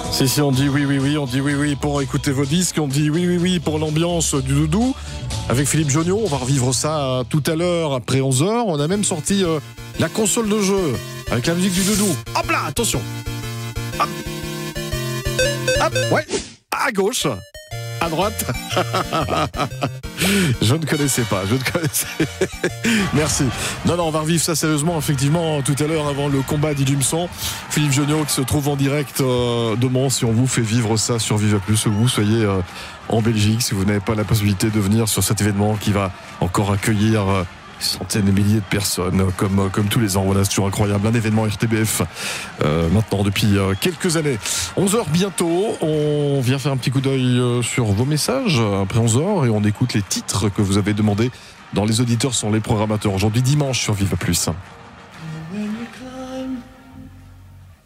Si, on dit oui, on dit oui pour écouter vos disques, on dit oui pour l'ambiance du doudou. Avec Philippe Jonnion, on va revivre ça tout à l'heure, après 11h. On a même sorti la console de jeu, avec la musique du doudou. Hop là, attention. Hop. Hop, ouais, à gauche, à droite. Je ne connaissais pas. Merci. Non, on va revivre ça sérieusement, effectivement, tout à l'heure, avant le combat d'Idumson. Philippe Jonnion qui se trouve en direct de Mons, si on vous fait vivre ça sur Viva Plus, que vous soyez en Belgique, si vous n'avez pas la possibilité de venir sur cet événement qui va encore accueillir centaines et milliers de personnes, comme tous les ans. Voilà, c'est toujours incroyable. Un événement RTBF maintenant depuis quelques années. 11h bientôt. On vient faire un petit coup d'œil sur vos messages après 11h et on écoute les titres que vous avez demandés dans Les Auditeurs sont les programmateurs. Aujourd'hui dimanche sur Viva Plus.